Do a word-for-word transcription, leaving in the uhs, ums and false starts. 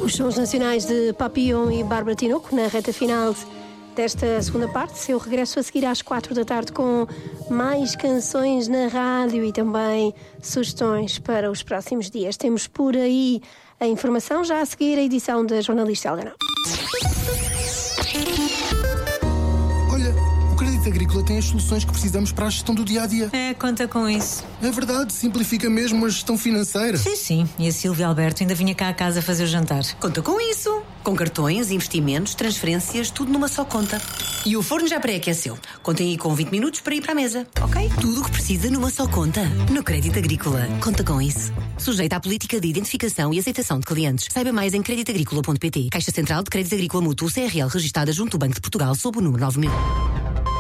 Os sons nacionais de Papillon e Bárbara Tinoco na reta final desta segunda parte. Eu regresso a seguir às quatro da tarde com mais canções na rádio e também sugestões para os próximos dias. Temos por aí a informação, já a seguir a edição da jornalista Helena. Olha, o Crédito Agrícola tem as soluções que precisamos para a gestão do dia-a-dia. É, conta com isso. É verdade, simplifica mesmo a gestão financeira. Sim, sim. E a Silvia Alberto ainda vinha cá a casa fazer o jantar. Conta com isso. Com cartões, investimentos, transferências, tudo numa só conta. E o forno já pré-aqueceu. Contem aí com vinte minutos para ir para a mesa, ok? Tudo o que precisa numa só conta. No Crédito Agrícola. Conta com isso. Sujeita à política de identificação e aceitação de clientes. Saiba mais em crédito agrícola ponto pt. Caixa Central de Crédito Agrícola Mútuo C R L registada junto ao Banco de Portugal sob o número nove mil.